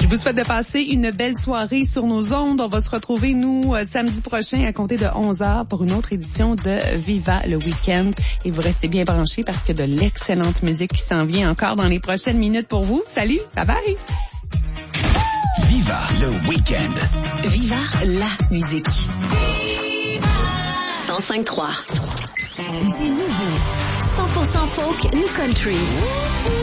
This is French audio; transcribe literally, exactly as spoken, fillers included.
vous souhaite de passer une belle soirée sur nos ondes. On va se retrouver, nous, samedi prochain à compter de onze heures pour une autre édition de Viva le Week-end. Et vous restez bien branchés parce qu'il y a de l'excellente musique qui s'en vient encore dans les prochaines minutes pour vous. Salut, bye bye! Viva le Week-end. Viva la musique. cent cinq trois. Du nouveau. cent pour cent folk, new country.